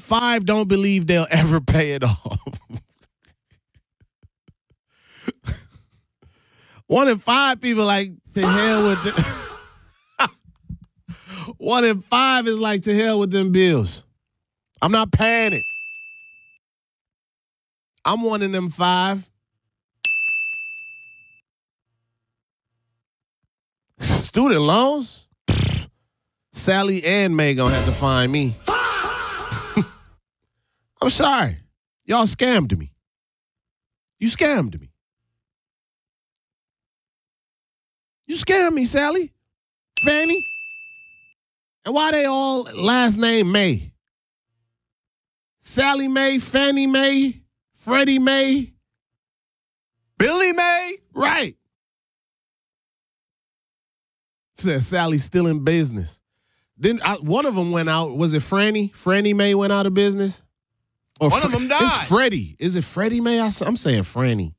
5 don't believe they'll ever pay it off. 1 in 5 people like, to hell with the 1 in 5 is like, to hell with them bills. I'm not paying it. I'm one of them 5. Student loans? Sally and May gonna have to find me. I'm sorry. Y'all scammed me. You scammed me. You scammed me, Sally. Fannie. And why they all last name May? Sally Mae, Fannie Mae, Freddie Mae, Billy May? Right. Said Sally's still in business. Then one of them went out. Was it Franny? Franny Mae went out of business? Or one of them died. It's Freddie. Is it Freddie Mae? I'm saying Franny.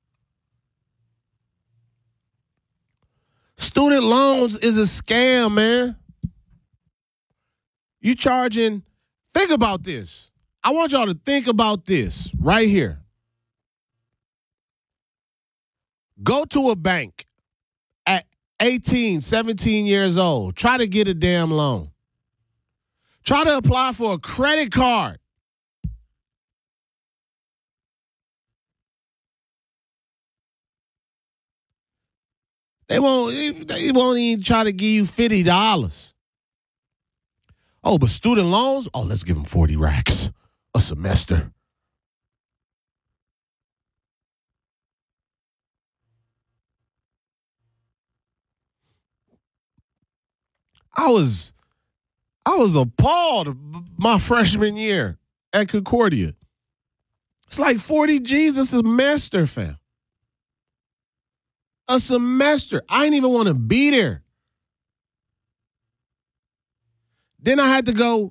Student loans is a scam, man. You charging, think about this. I want y'all to think about this right here. Go to a bank at 18, 17 years old. Try to get a damn loan. Try to apply for a credit card. They won't even try to give you $50. Oh, but student loans? Oh, let's give them 40 racks a semester. I was appalled my freshman year at Concordia. It's like 40 G's a semester, fam. A semester. I didn't even want to be there. Then I had to go.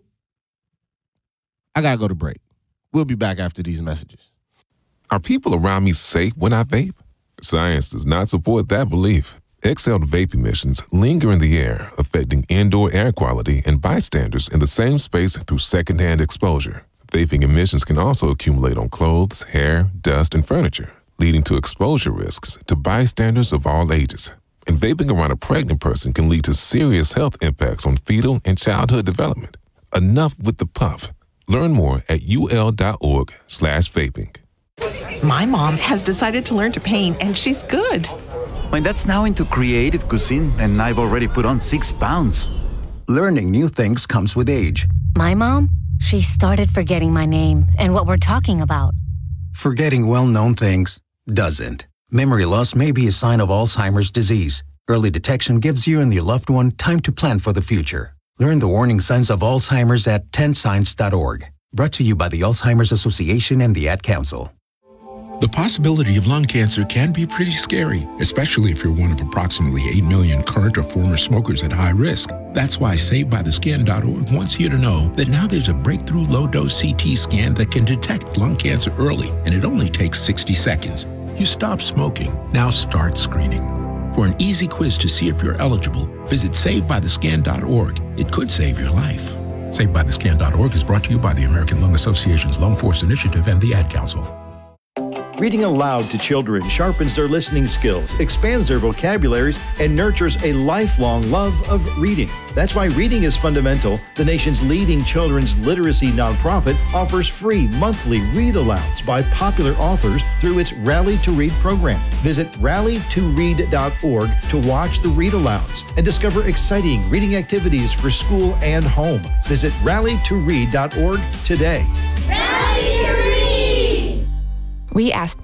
I got to go to break. We'll be back after these messages. Are people around me safe when I vape? Science does not support that belief. Exhaled vape emissions linger in the air, affecting indoor air quality and bystanders in the same space through secondhand exposure. Vaping emissions can also accumulate on clothes, hair, dust, and furniture, leading to exposure risks to bystanders of all ages. And vaping around a pregnant person can lead to serious health impacts on fetal and childhood development. Enough with the puff. Learn more at ul.org/vaping. My mom has decided to learn to paint, and she's good. My dad's now into creative cuisine, and I've already put on 6 pounds. Learning new things comes with age. My mom, she started forgetting my name and what we're talking about. Forgetting well-known things doesn't. Memory loss may be a sign of Alzheimer's disease. Early detection gives you and your loved one time to plan for the future. Learn the warning signs of Alzheimer's at 10signs.org. Brought to you by the Alzheimer's Association and the Ad Council. The possibility of lung cancer can be pretty scary, especially if you're one of approximately 8 million current or former smokers at high risk. That's why SaveByTheScan.org wants you to know that now there's a breakthrough low-dose CT scan that can detect lung cancer early, and it only takes 60 seconds. You stop smoking. Now start screening. For an easy quiz to see if you're eligible, visit SaveByTheScan.org. It could save your life. SaveByTheScan.org is brought to you by the American Lung Association's Lung Force Initiative and the Ad Council. Reading aloud to children sharpens their listening skills, expands their vocabularies, and nurtures a lifelong love of reading. That's why Reading is Fundamental, the nation's leading children's literacy nonprofit, offers free monthly read-alouds by popular authors through its Rally to Read program. Visit rallytoread.org to watch the read-alouds and discover exciting reading activities for school and home. Visit rallytoread.org today. Rally to Read! We asked